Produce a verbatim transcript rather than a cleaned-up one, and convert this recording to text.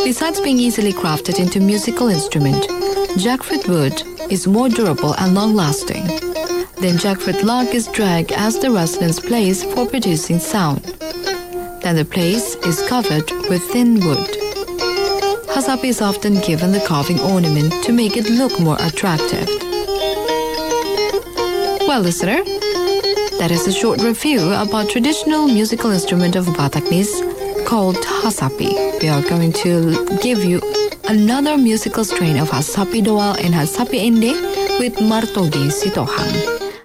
Besides being easily crafted into musical instrument, jackfruit wood is more durable and long-lasting. Then jackfruit log is dragged as the residence place for producing sound. Then the place is covered with thin wood. Hasapi is often given the carving ornament to make it look more attractive. Well, listener, that is a short review about traditional musical instrument of Bataknese called Hasapi. We are going to give you another musical strain of Hasapi Doal and Hasapi Ende with Martogi Sitohang.